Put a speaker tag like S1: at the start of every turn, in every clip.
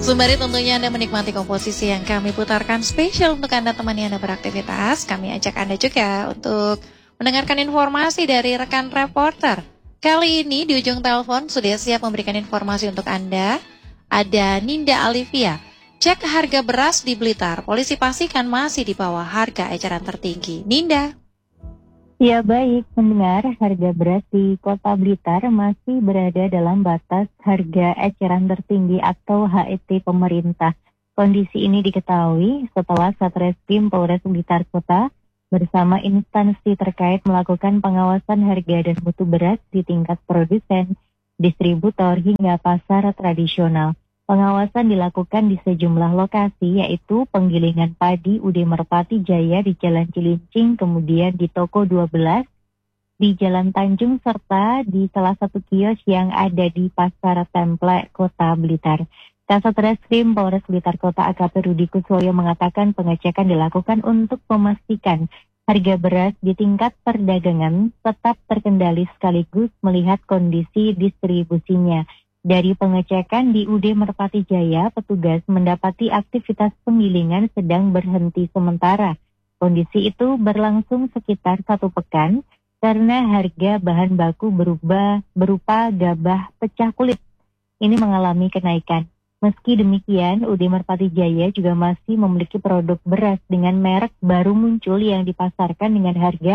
S1: Sembari tentunya Anda menikmati komposisi yang kami putarkan spesial untuk Anda temani Anda beraktivitas, kami ajak Anda juga untuk mendengarkan informasi dari rekan reporter. Kali ini di ujung telepon sudah siap memberikan informasi untuk Anda. Ada Ninda Alivia. Cek harga beras di Blitar, polisi pastikan masih di bawah harga eceran tertinggi. Ninda.
S2: Ya baik, mendengar harga beras di Kota Blitar masih berada dalam batas harga eceran tertinggi atau HET pemerintah. Kondisi ini diketahui setelah Satreskrim Polres Blitar Kota bersama instansi terkait melakukan pengawasan harga dan mutu beras di tingkat produsen, distributor hingga pasar tradisional. Pengawasan dilakukan di sejumlah lokasi yaitu penggilingan padi UD Merpati Jaya di Jalan Cilincing, kemudian di Toko 12 di Jalan Tanjung serta di salah satu kios yang ada di Pasar Templek Kota Blitar. Kasat Reskrim Polres Blitar Kota AKP Rudi Kuswoyo mengatakan pengecekan dilakukan untuk memastikan harga beras di tingkat perdagangan tetap terkendali sekaligus melihat kondisi distribusinya. Dari pengecekan di UD Merpati Jaya, petugas mendapati aktivitas penggilingan sedang berhenti sementara. Kondisi itu berlangsung sekitar 1 pekan karena harga bahan baku berupa gabah pecah kulit ini mengalami kenaikan. Meski demikian, UD Merpati Jaya juga masih memiliki produk beras dengan merek baru muncul yang dipasarkan dengan harga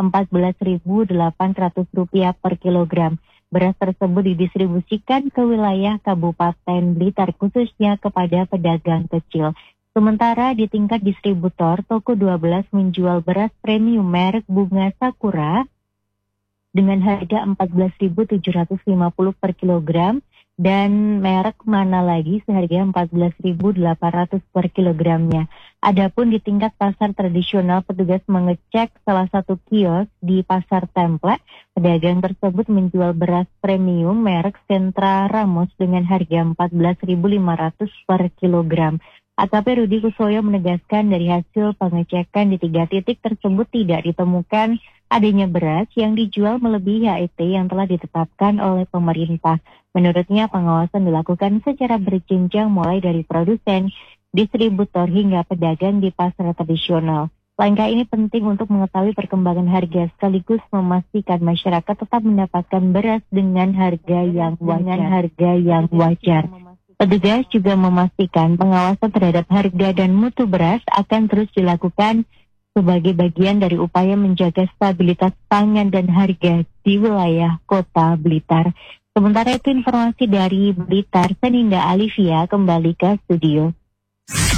S2: Rp14.800 per kilogram. Beras tersebut didistribusikan ke wilayah Kabupaten Blitar khususnya kepada pedagang kecil. Sementara di tingkat distributor, Toko 12 menjual beras premium merek Bunga Sakura dengan harga Rp14.750 per kilogram dan merek mana lagi seharga Rp14.800 per kilogramnya. Adapun di tingkat pasar tradisional, petugas mengecek salah satu kios di Pasar Templek. Pedagang tersebut menjual beras premium merek Sentra Ramos dengan harga Rp14.500 per kilogram. AKP Rudi Kuswoyo menegaskan dari hasil pengecekan di 3 titik tersebut tidak ditemukan adanya beras yang dijual melebihi HET yang telah ditetapkan oleh pemerintah. Menurutnya pengawasan dilakukan secara berjenjang mulai dari produsen, distributor hingga pedagang di pasar tradisional. Langkah ini penting untuk mengetahui perkembangan harga sekaligus memastikan masyarakat tetap mendapatkan beras dengan harga yang wajar. Petugas juga memastikan pengawasan terhadap harga dan mutu beras akan terus dilakukan sebagai bagian dari upaya menjaga stabilitas pangan dan harga di wilayah Kota Blitar. Sementara itu informasi dari Blitar, Ninda Alivia kembali ke studio.